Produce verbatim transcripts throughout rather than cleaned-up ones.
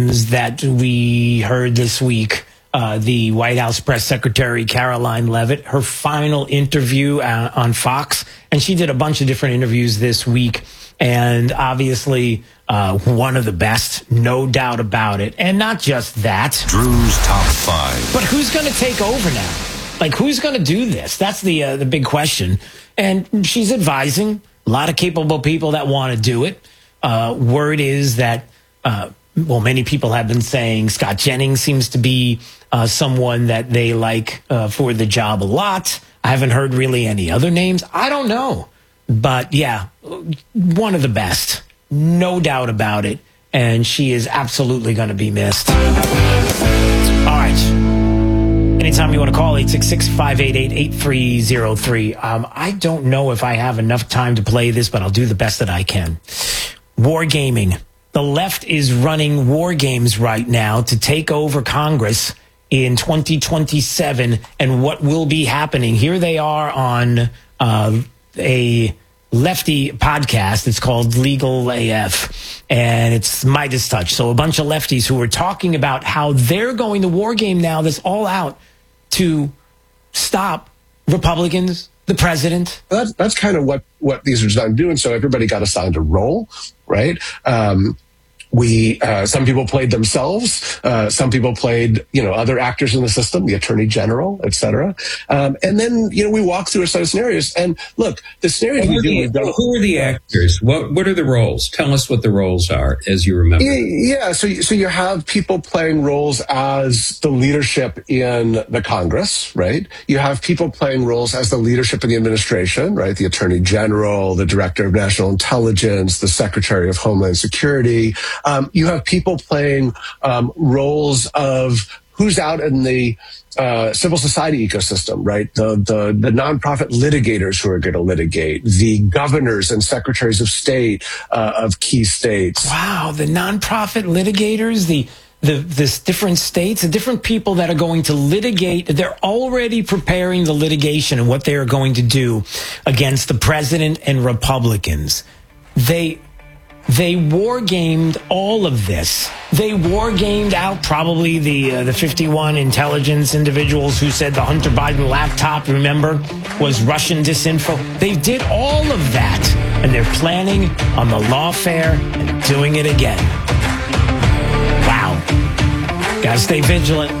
that we heard this week. Uh, the White House press secretary, Caroline Leavitt, her final interview uh, on Fox. And she did a bunch of different interviews this week. And obviously, uh, one of the best, no doubt about it. And not just that. Drew's top five. But who's going to take over now? Like, who's going to do this? That's the uh, the big question. And she's advising a lot of capable people that want to do it. Uh, word is that, uh, well, many people have been saying Scott Jennings seems to be uh, someone that they like uh, for the job a lot. I haven't heard really any other names. I don't know. But yeah, one of the best, no doubt about it. And she is absolutely going to be missed. All right. Anytime you want to call, eight six six, five eight eight, eight three zero three. Um, I don't know if I have enough time to play this, but I'll do the best that I can. Wargaming. The left is running war games right now to take over Congress in twenty twenty-seven and what will be happening. Here they are on uh, a lefty podcast. It's called Legal A F, and it's Midas Touch. So a bunch of lefties who are talking about how they're going to war game now that's all out to stop Republicans, the president. That's, that's kind of what, what these are designed to do. And so everybody got assigned a role, right? Um, We, uh, some people played themselves. Uh, some people played, you know, other actors in the system, the attorney general, et cetera. Um, and then, you know, we walk through a set of scenarios. And look, the scenarios who, we are do, the, we've done, who are the actors? What What are the roles? Tell us what the roles are, as you remember. Yeah, so so you have people playing roles as the leadership in the Congress, right? You have people playing roles as the leadership in the administration, right? The attorney general, the director of national intelligence, the secretary of homeland security. Um, you have people playing um, roles of who's out in the uh, civil society ecosystem, right? The, the the nonprofit litigators who are going to litigate, the governors and secretaries of state uh, of key states. Wow, the nonprofit litigators, the the this different states, the different people that are going to litigate. They're already preparing the litigation and what they are going to do against the president and Republicans. They. They war-gamed all of this. They war-gamed out probably the uh, the fifty-one intelligence individuals who said the Hunter Biden laptop, remember, was Russian disinfo. They did all of that, and they're planning on the lawfare and doing it again. Wow. Gotta stay vigilant.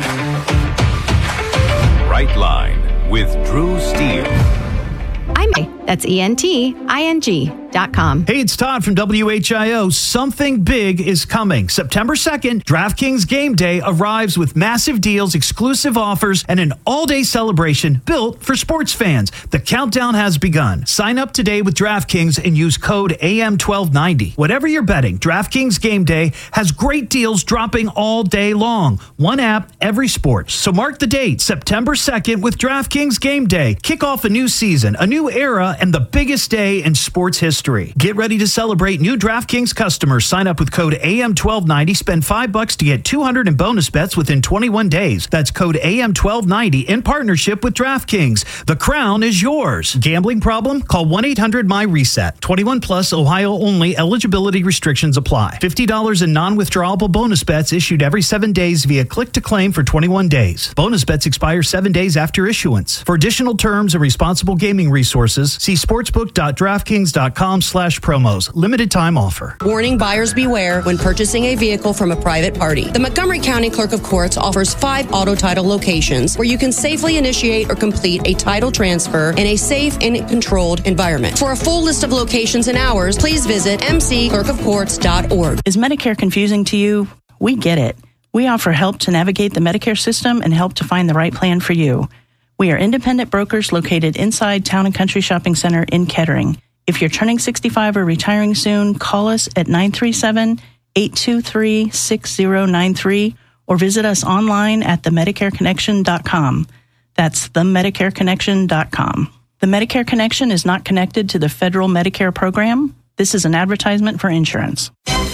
Right Line with Drew Steele. I'm that's E N T I N G dot com. Hey, it's Todd from W H I O. Something big is coming. September second, DraftKings Game Day arrives with massive deals, exclusive offers, and an all-day celebration built for sports fans. The countdown has begun. Sign up today with DraftKings and use code A M twelve ninety. Whatever you're betting, DraftKings Game Day has great deals dropping all day long. One app, every sport. So mark the date, September second with DraftKings Game Day. Kick off a new season, a new era, and the biggest day in sports history. Get ready to celebrate new DraftKings customers. Sign up with code A M twelve ninety. Spend five bucks to get two hundred in bonus bets within twenty-one days. That's code A M twelve ninety in partnership with DraftKings. The crown is yours. Gambling problem? Call one eight hundred M Y reset. twenty-one plus, Ohio only. Eligibility restrictions apply. fifty dollars in non-withdrawable bonus bets issued every seven days via click to claim for twenty-one days. Bonus bets expire seven days after issuance. For additional terms and responsible gaming resources, see sportsbook dot draftkings dot com slash promos. Limited time offer. Warning, buyers beware when purchasing a vehicle from a private party. The Montgomery County Clerk of Courts offers five auto title locations where you can safely initiate or complete a title transfer in a safe and controlled environment. For a full list of locations and hours, please visit m c clerk of courts dot org. Is Medicare confusing to you? We get it. We offer help to navigate the Medicare system and help to find the right plan for you. We are independent brokers located inside Town and Country Shopping Center in Kettering. If you're turning sixty-five or retiring soon, call us at nine three seven, eight two three, six zero nine three or visit us online at the medicare connection dot com. That's the medicare connection dot com. The Medicare Connection is not connected to the federal Medicare program. This is an advertisement for insurance.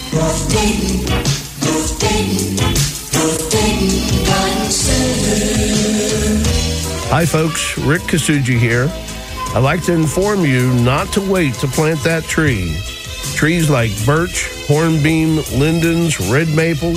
Hi, folks. Rick Kasuji here. I'd like to inform you not to wait to plant that tree. Trees like birch, hornbeam, lindens, red maple,